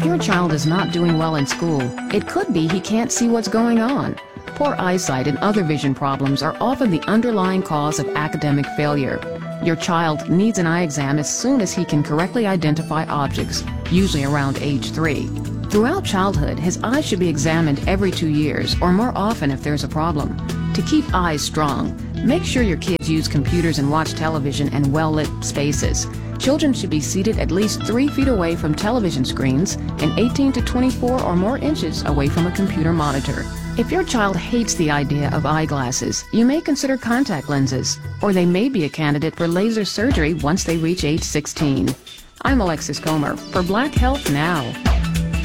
If your child is not doing well in school, it could be he can't see what's going on. Poor eyesight and other vision problems are often the underlying cause of academic failure. Your child needs an eye exam as soon as he can correctly identify objects, usually around age 3. Throughout childhood, his eyes should be examined every 2 years or more often if there's a problem. To keep eyes strong, make sure your kids use computers and watch television in well-lit spaces. Children should be seated at least 3 feet away from television screens and 18 to 24 or more inches away from a computer monitor. If your child hates the idea of eyeglasses, you may consider contact lenses, or they may be a candidate for laser surgery once they reach age 16. I'm Alexis Comer for Black Health Now.